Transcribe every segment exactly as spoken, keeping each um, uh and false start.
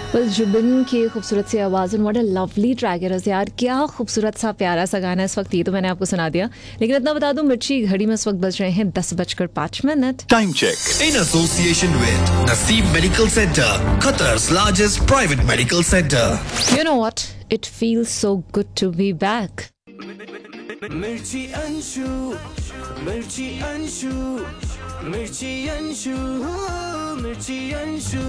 बस जुबिन की खूबसूरत सी आवाज़ और व्हाट अ लवली ट्रैक है यार, क्या खूबसूरत सा प्यारा सा गाना है इस वक्त। ये तो मैंने आपको सुना दिया, लेकिन इतना बता दूं, मिर्ची घड़ी में इस वक्त बज रहे हैं दस बजकर पाँच minute. Time check in association with Naseem Medical Center, Qatar's largest private medical center. You know what? It feels so good to be back. मिर्ची अंशु, मिर्ची अंशु, मिर्ची अंशु, मिर्ची Anshu.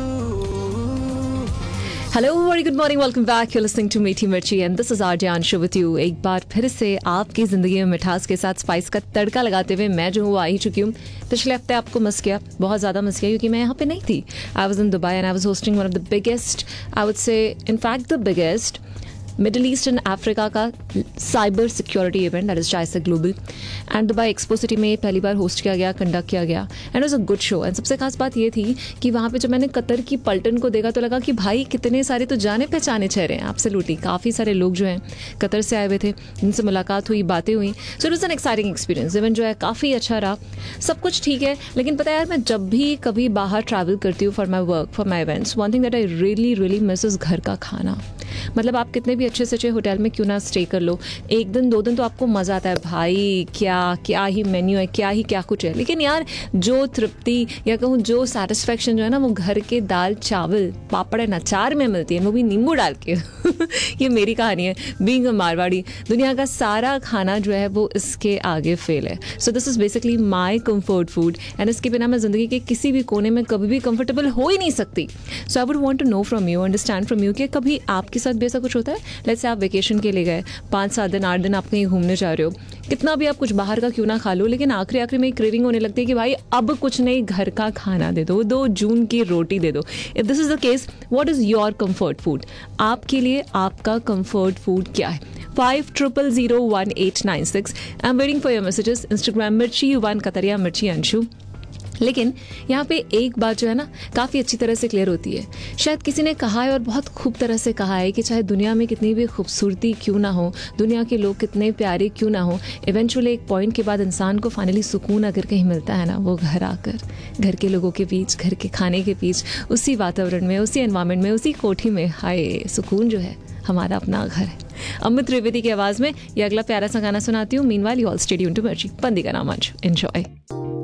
Hello, very good morning, welcome back. You listening to मीठी मिर्ची and this is RJ Anshu with you. एक बार फिर से आपकी जिंदगी में मिठास के साथ स्पाइस का तड़का लगाते हुए मैं जो हूँ आ ही चुकी हूँ। पिछले हफ्ते आपको मिस किया, बहुत ज़्यादा मिस किया, क्योंकि मैं यहाँ पे नहीं थी। I was in Dubai and I was hosting one of the biggest, I would say in fact the biggest middle east and Africa का cyber security event, that is चाइसा global, and Dubai expo city में पहली बार host किया गया, conduct किया गया and was a good show. And सबसे खास बात ये थी कि वहाँ पे जब मैंने कतर की पलटन को देखा तो लगा कि भाई कितने सारे तो जाने पहचाने चेहरे हैं। एब्सोल्युटली काफ़ी सारे लोग जो हैं कतर से आए हुए थे, जिनसे मुलाकात हुई, बातें हुई। So it was an exciting experience. Event जो है काफ़ी अच्छा रहा, सब कुछ ठीक है। लेकिन पता है यार, मैं जब भी कभी बाहर ट्रैवल करती हूँ for my work, for my events, one thing that I really really miss is घर का खाना। मतलब आप कितने भी अच्छे से अच्छे होटल में क्यों ना स्टे कर लो, एक दिन दो दिन तो आपको मज़ा आता है, भाई क्या क्या ही मेन्यू है, क्या ही क्या कुछ है। लेकिन यार जो तृप्ति या कहूँ जो सेटिस्फेक्शन जो है ना, वो घर के दाल चावल पापड़ एंड अचार में मिलती है, वो भी नींबू डाल के। ये मेरी कहानी है, बीइंग अ मारवाड़ी। दुनिया का सारा खाना जो है वो इसके आगे फेल है। So this is basically my comfort food and इसके बिना मैं ज़िंदगी के किसी भी कोने में कभी भी कंफर्टेबल हो ही नहीं सकती। सो I would want to know from you, understand from you कि कभी आपके साथ भी ऐसा कुछ होता है। लेट्स से आप वेकेशन के लिए गए, पाँच सात दिन आठ दिन आप कहीं घूमने जा रहे हो, कितना भी आप कुछ बाहर का क्यों ना खा लो, लेकिन आखिरी आखिरी में क्रेविंग होने लगती है कि भाई अब कुछ नहीं, घर का खाना दे दो, दो जून की रोटी दे दो। If this is the case, what is your comfort food? आपके लिए आपका कंफर्ट फूड क्या है? Five triple zero one eight nine six. I am waiting for your messages. Instagram मिर्ची वन कतरिया मिर्ची अंशु। लेकिन यहाँ पे एक बात जो है ना काफ़ी अच्छी तरह से क्लियर होती है। शायद किसी ने कहा है और बहुत खूब तरह से कहा है कि चाहे दुनिया में कितनी भी खूबसूरती क्यों ना हो, दुनिया के लोग कितने प्यारे क्यों ना हो, इवेंचुअली एक पॉइंट के बाद इंसान को फाइनली सुकून अगर कहीं मिलता है ना, वो घर आकर, घर के लोगों के बीच, घर के खाने के बीच, उसी वातावरण में, उसी एनवायरनमेंट में, उसी कोठी में। हाय सुकून जो है हमारा अपना घर है। अमित त्रिवेदी की आवाज़ में ये अगला प्यारा सा गाना सुनाती हूँ। Meanwhile you all stay tuned to मिर्ची। बंदी का नाम अंशु। एंजॉय।